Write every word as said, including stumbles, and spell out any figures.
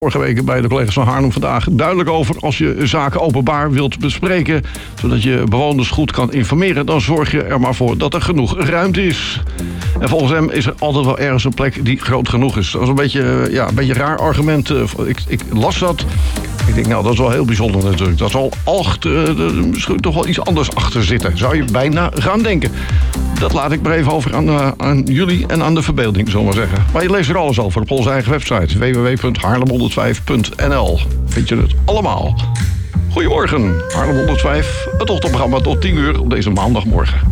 Vorige week bij de collega's van Haarlem Vandaag duidelijk over. Als je zaken openbaar wilt bespreken, zodat je bewoners goed kan informeren, dan zorg je er maar voor dat er genoeg ruimte is. En volgens hem is er altijd wel ergens een plek die groot genoeg is. Dat is een beetje, ja, een beetje een raar argument. Ik, ik las dat. Ik denk, nou, dat is wel heel bijzonder natuurlijk. Dat zal achter, misschien toch wel iets anders achter zitten. Zou je bijna gaan denken. Dat laat ik maar even over aan, uh, aan jullie en aan de verbeelding, zullen we maar zeggen. Maar je leest er alles over op onze eigen website. w w w punt haarlem honderdvijf punt n l. Vind je het allemaal. Goedemorgen, Haarlem honderdvijf. Het ochtendprogramma tot tien uur op deze maandagmorgen.